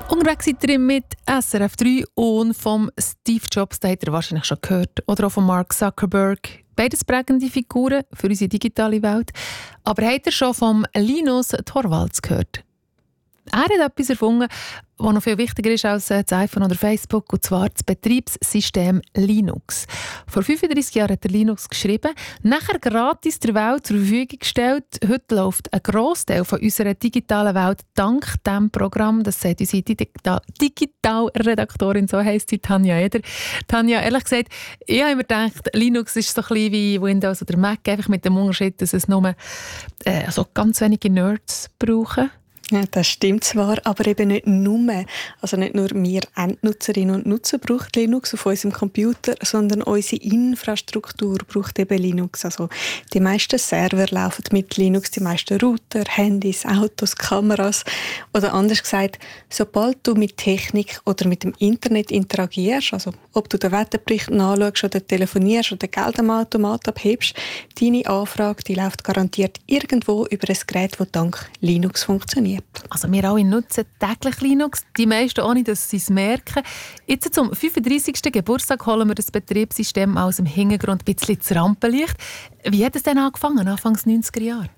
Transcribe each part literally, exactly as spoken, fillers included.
Unterwegs seid ihr mit S R F drei und vom Steve Jobs, den habt ihr wahrscheinlich schon gehört, oder auch von Mark Zuckerberg. Beides prägende Figuren für unsere digitale Welt. Aber habt ihr schon vom Linus Torvalds gehört? Er hat etwas erfunden, das noch viel wichtiger ist als das iPhone oder Facebook, und zwar das Betriebssystem Linux. Vor fünfunddreissig Jahren hat er Linux geschrieben, nachher gratis der Welt zur Verfügung gestellt. Heute läuft ein Grossteil von unserer digitalen Welt dank diesem Programm. Das sagt unsere Digital- Digitalredaktorin, so heisst sie, Tanja Eder. Tanja, ehrlich gesagt, ich habe immer gedacht, Linux ist so ein bisschen wie Windows oder Mac, einfach mit dem Unterschied, dass es nur äh, also ganz wenige Nerds brauchen. Ja, das stimmt zwar, aber eben nicht nur. Also nicht nur wir Endnutzerinnen und Nutzer brauchen Linux auf unserem Computer, sondern unsere Infrastruktur braucht eben Linux. Also die meisten Server laufen mit Linux, die meisten Router, Handys, Autos, Kameras. Oder anders gesagt, sobald du mit Technik oder mit dem Internet interagierst, also ob du den Wetterbericht nachschaust oder telefonierst oder Geld am Automat abhebst, deine Anfrage die läuft garantiert irgendwo über ein Gerät, das dank Linux funktioniert. Also wir alle nutzen täglich Linux, die meisten ohne, dass sie es merken. Jetzt zum fünfunddreissigsten Geburtstag holen wir das Betriebssystem aus dem Hintergrund ein bisschen ins Rampenlicht. Wie hat es denn angefangen, Anfang neunziger Jahre?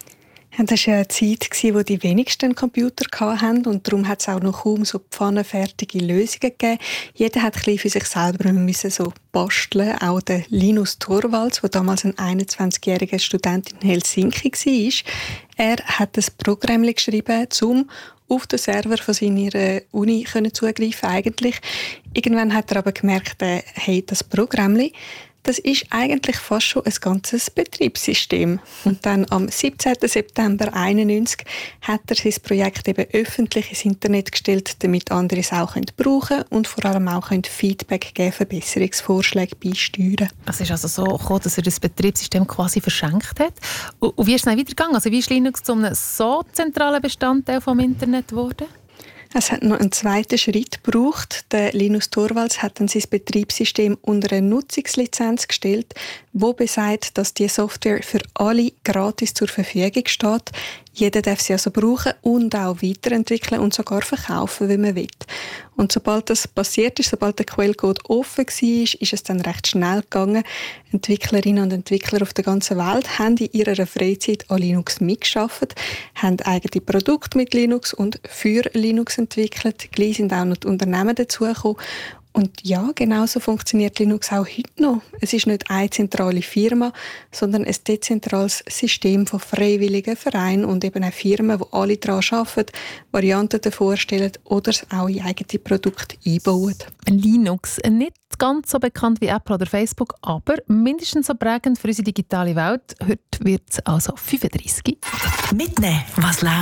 Ja, das war ja eine Zeit, in der die wenigsten Computer hatten und darum hat es auch noch kaum so pfannenfertige Lösungen gegeben. Jeder hat ein bisschen für sich selber müssen so basteln. Auch der Linus Torvalds, der damals ein einundzwanzigjähriger Student in Helsinki war, er hat ein Programm geschrieben, um auf den Server von seiner Uni zugreifen eigentlich. Irgendwann hat er aber gemerkt, äh, hey, das Programm, das ist eigentlich fast schon ein ganzes Betriebssystem. Und dann am siebzehnten September einundneunzig hat er sein Projekt eben öffentlich ins Internet gestellt, damit andere es auch brauchen können und vor allem auch Feedback geben, Verbesserungsvorschläge beisteuern. Es ist also so gekommen, dass er das Betriebssystem quasi verschenkt hat. Und wie ist es dann weitergegangen? Also wie ist Linux zu einem so zentralen Bestandteil des Internet geworden? Es hat noch einen zweiten Schritt gebraucht. Der Linus Torvalds hat dann sein Betriebssystem unter eine Nutzungslizenz gestellt, wo besagt, dass die Software für alle gratis zur Verfügung steht. Jeder darf sie also brauchen und auch weiterentwickeln und sogar verkaufen, wenn man will. Und sobald das passiert ist, sobald der Quellcode offen war, ist es dann recht schnell gegangen. Entwicklerinnen und Entwickler auf der ganzen Welt haben in ihrer Freizeit an Linux mitgearbeitet, haben eigene Produkte mit Linux und für Linux entwickelt. Gleich sind auch noch die Unternehmen dazugekommen. Und ja, genauso funktioniert Linux auch heute noch. Es ist nicht eine zentrale Firma, sondern ein dezentrales System von freiwilligen Vereinen und eben auch Firmen, die alle daran arbeiten, Varianten davor stellen oder es auch in eigene Produkte einbauen. Linux, nicht ganz so bekannt wie Apple oder Facebook, aber mindestens so prägend für unsere digitale Welt. Heute wird es also fünfunddreissig. Mitnehmen, was läuft.